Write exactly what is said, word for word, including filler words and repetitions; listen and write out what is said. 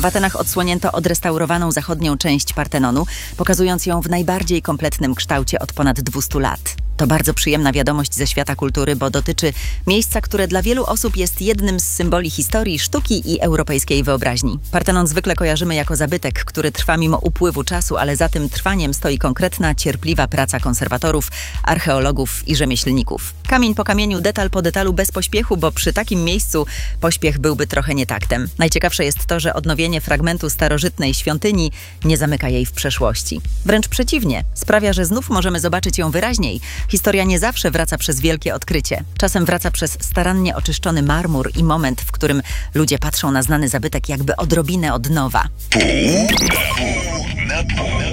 W Atenach odsłonięto odrestaurowaną zachodnią część Partenonu, pokazując ją w najbardziej kompletnym kształcie od ponad dwustu lat. To bardzo przyjemna wiadomość ze świata kultury, bo dotyczy miejsca, które dla wielu osób jest jednym z symboli historii, sztuki i europejskiej wyobraźni. Partenon zwykle kojarzymy jako zabytek, który trwa mimo upływu czasu, ale za tym trwaniem stoi konkretna, cierpliwa praca konserwatorów, archeologów i rzemieślników. Kamień po kamieniu, detal po detalu, bez pośpiechu, bo przy takim miejscu pośpiech byłby trochę nietaktem. Najciekawsze jest to, że odnowienie fragmentu starożytnej świątyni nie zamyka jej w przeszłości. Wręcz przeciwnie, sprawia, że znów możemy zobaczyć ją wyraźniej. Historia nie zawsze wraca przez wielkie odkrycie. Czasem wraca przez starannie oczyszczony marmur i moment, w którym ludzie patrzą na znany zabytek jakby odrobinę od nowa. Pół na pół.